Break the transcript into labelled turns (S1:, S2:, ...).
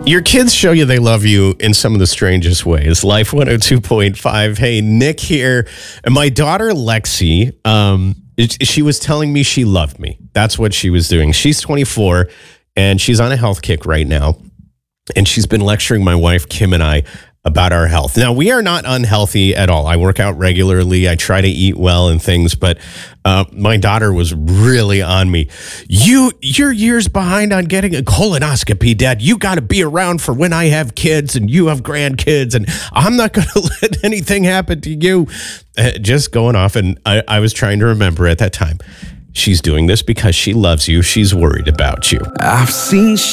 S1: Your kids show you they love you in some of the strangest ways. Life 102.5. Hey, Nick here. And my daughter, Lexi, she was telling me she loved me. That's what she was doing. She's 24 and she's on a health kick right now. And she's been lecturing my wife, Kim, and I about our health. Now, we are not unhealthy at all. I work out regularly. I try to eat well and things, but my daughter was really on me. You're years behind on getting a colonoscopy, Dad. You got to be around for when I have kids and you have grandkids, and I'm not going to let anything happen to you. Just going off, and I was trying to remember at that time. She's doing this because she loves you. She's worried about you.
S2: I've seen